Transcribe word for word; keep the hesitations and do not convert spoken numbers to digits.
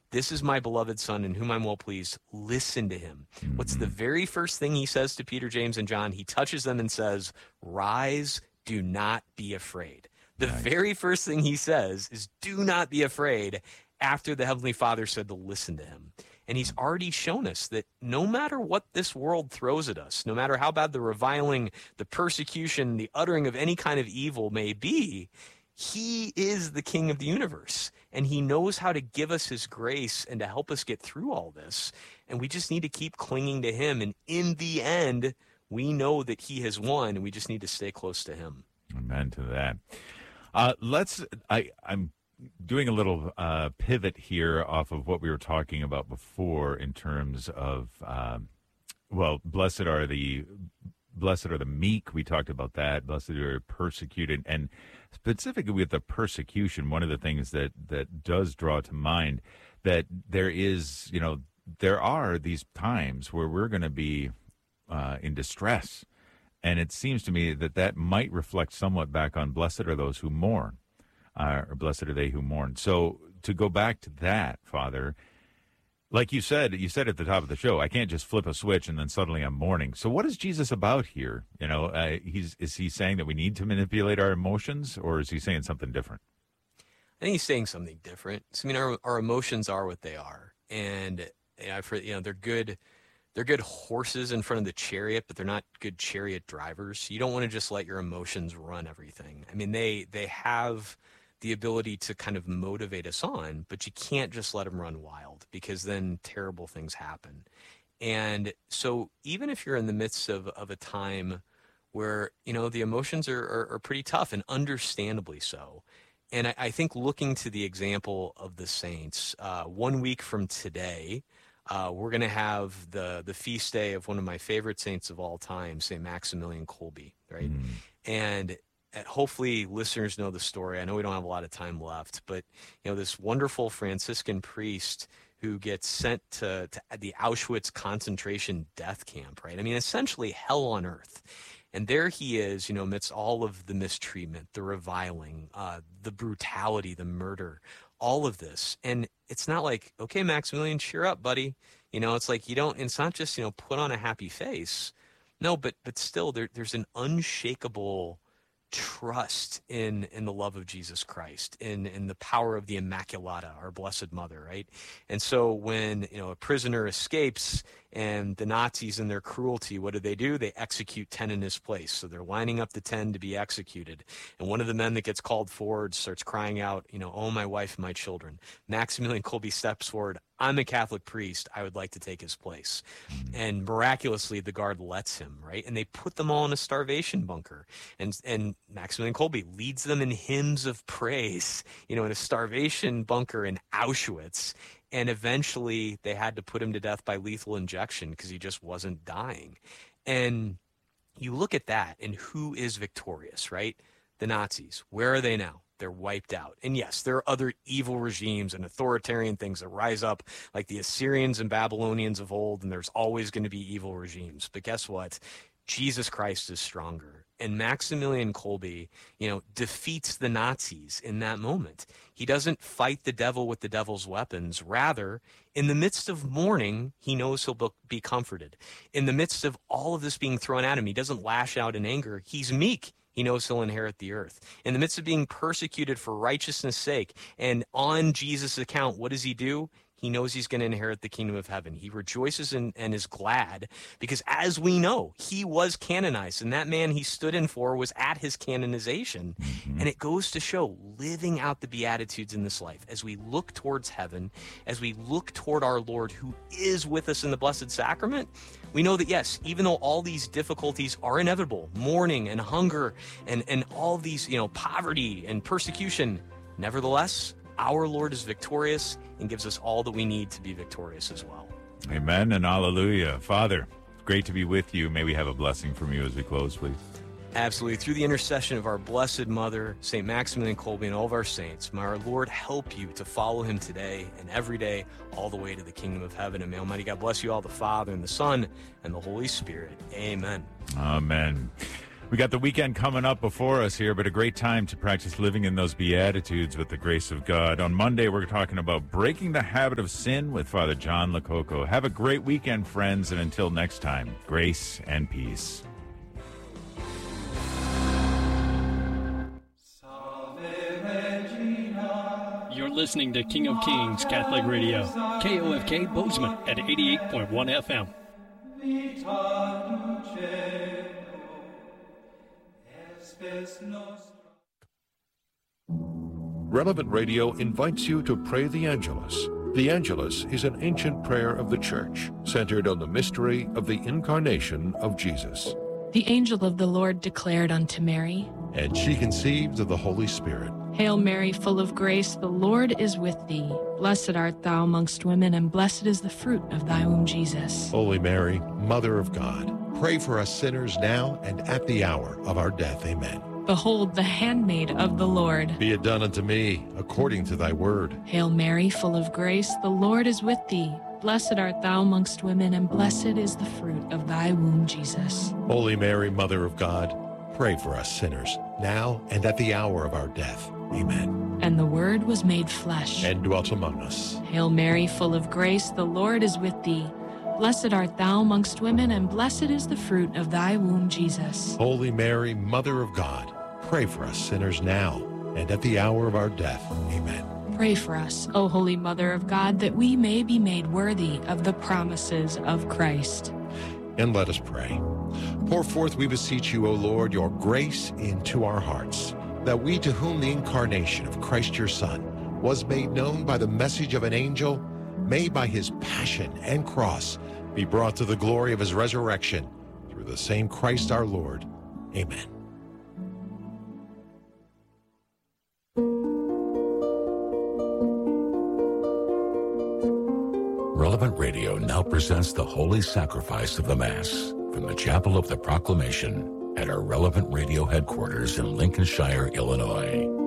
This is my beloved son in whom I'm well pleased. Listen to him. Mm-hmm. What's the very first thing he says to Peter, James, and John? He touches them and says, rise, do not be afraid. The nice. very first thing he says is, do not be afraid, after the Heavenly Father said to listen to him. And he's already shown us that no matter what this world throws at us, no matter how bad the reviling, the persecution, the uttering of any kind of evil may be, he is the King of the universe. And he knows how to give us his grace and to help us get through all this. And we just need to keep clinging to him. And in the end, we know that he has won, and we just need to stay close to him. Amen to that. Uh, let's, I, I'm doing a little uh, pivot here off of what we were talking about before in terms of, um, well, blessed are the, blessed are the meek. We talked about that. Blessed are persecuted. And specifically with the persecution, one of the things that, that does draw to mind that there is, you know, there are these times where we're going to be uh, in distress. And it seems to me that that might reflect somewhat back on blessed are those who mourn, uh, or blessed are they who mourn. So to go back to that, Father, like you said, you said at the top of the show, I can't just flip a switch and then suddenly I'm mourning. So what is Jesus about here? You know, uh, he's is he saying that we need to manipulate our emotions, or is he saying something different? I think he's saying something different. So, I mean, our, our emotions are what they are, and you know, I've heard, you know, they're good. They're good horses in front of the chariot, but they're not good chariot drivers. You don't want to just let your emotions run everything. I mean, they they have the ability to kind of motivate us on, but you can't just let them run wild, because then terrible things happen. And so even if you're in the midst of, of a time where, you know, the emotions are, are, are pretty tough, and understandably so. And I, I think looking to the example of the saints, uh, one week from today, Uh, we're going to have the the feast day of one of my favorite saints of all time, Saint Maximilian Kolbe, right? Mm. And uh, hopefully listeners know the story. I know we don't have a lot of time left, but you know, this wonderful Franciscan priest who gets sent to, to the Auschwitz concentration death camp, right? I mean, essentially hell on earth. And there he is, you know, amidst all of the mistreatment, the reviling, uh, the brutality, the murder, all of this. And it's not like, okay, Maximilian, cheer up, buddy. You know, it's like you don't, it's not just, you know, put on a happy face. No, but but still there, there's an unshakable trust in in the love of Jesus Christ, in in the power of the Immaculata, our Blessed Mother, right? And so when, you know, a prisoner escapes and the Nazis in their cruelty, what do they do? They execute ten in his place. So they're lining up the ten to be executed. And one of the men that gets called forward starts crying out, you know, oh, my wife, my children. Maximilian Kolbe steps forward. I'm a Catholic priest. I would like to take his place. And miraculously, the guard lets him, right? And they put them all in a starvation bunker. And and Maximilian Kolbe leads them in hymns of praise, you know, in a starvation bunker in Auschwitz. And eventually, they had to put him to death by lethal injection because he just wasn't dying. And you look at that, and who is victorious, right? The Nazis. Where are they now? They're wiped out. And yes, there are other evil regimes and authoritarian things that rise up, like the Assyrians and Babylonians of old, and there's always going to be evil regimes. But guess what? Jesus Christ is stronger. And Maximilian Kolbe, you know, defeats the Nazis in that moment. He doesn't fight the devil with the devil's weapons. Rather, in the midst of mourning, he knows he'll be comforted. In the midst of all of this being thrown at him, he doesn't lash out in anger. He's meek. He knows he'll inherit the earth. In the midst of being persecuted for righteousness' sake, and on Jesus' account, what does he do? He knows he's going to inherit the kingdom of heaven. He rejoices and, and is glad because, as we know, he was canonized, and that man he stood in for was at his canonization. Mm-hmm. And it goes to show living out the Beatitudes in this life as we look towards heaven, as we look toward our Lord who is with us in the Blessed Sacrament. We know that, yes, even though all these difficulties are inevitable, mourning and hunger and, and all these, you know, poverty and persecution, nevertheless, our Lord is victorious and gives us all that we need to be victorious as well. Amen and hallelujah. Father, great to be with you. May we have a blessing from you as we close, please. Absolutely. Through the intercession of our Blessed Mother, Saint Maximilian Kolbe, and all of our saints, may our Lord help you to follow him today and every day all the way to the kingdom of heaven. And may Almighty God bless you all, the Father and the Son and the Holy Spirit. Amen. Amen. We got the weekend coming up before us here, but a great time to practice living in those Beatitudes with the grace of God. On Monday, we're talking about breaking the habit of sin with Father John Lococo. Have a great weekend, friends, and until next time, grace and peace. You're listening to King of Kings Catholic Radio, K O F K Bozeman at eighty-eight point one F M. Relevant Radio invites you to pray the Angelus. The Angelus is an ancient prayer of the Church, centered on the mystery of the incarnation of Jesus. The angel of the Lord declared unto Mary, and she conceived of the Holy Spirit. Hail Mary, full of grace, the Lord is with thee. Blessed art thou amongst women, and blessed is the fruit of thy womb, Jesus. Holy Mary, Mother of God, pray for us sinners now and at the hour of our death. Amen. Behold, the handmaid of the Lord. Be it done unto me according to thy word. Hail Mary, full of grace, the Lord is with thee. Blessed art thou amongst women, and blessed is the fruit of thy womb, Jesus. Holy Mary, Mother of God, pray for us sinners, now and at the hour of our death. Amen. And the Word was made flesh, and dwelt among us. Hail Mary, full of grace, the Lord is with thee. Blessed art thou amongst women, and blessed is the fruit of thy womb, Jesus. Holy Mary, Mother of God, pray for us sinners now and at the hour of our death. Amen. Pray for us, O Holy Mother of God, that we may be made worthy of the promises of Christ. And let us pray. Pour forth, we beseech you, O Lord, your grace into our hearts, that we, to whom the incarnation of Christ your Son was made known by the message of an angel, may by his passion and cross be brought to the glory of his resurrection, through the same Christ our Lord. Amen. Relevant Radio now presents the Holy Sacrifice of the Mass from the Chapel of the Proclamation at our Relevant Radio headquarters in Lincolnshire, Illinois.